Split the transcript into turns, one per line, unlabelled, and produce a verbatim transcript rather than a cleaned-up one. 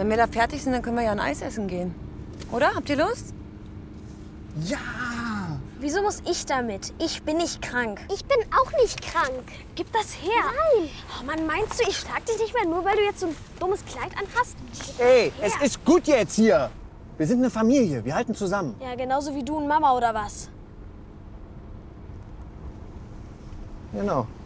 Wenn wir da fertig sind, dann können wir ja ein Eis essen gehen. Oder? Habt ihr Lust?
Ja!
Wieso muss ich damit? Ich bin nicht krank.
Ich bin auch nicht krank.
Gib das her.
Nein.
Oh Mann, meinst du, ich schlag dich nicht mehr, nur weil du jetzt so ein dummes Kleid anhast?
Ey, es ist gut jetzt hier. Wir sind eine Familie, wir halten zusammen.
Ja, genauso wie du und Mama, oder was?
Genau.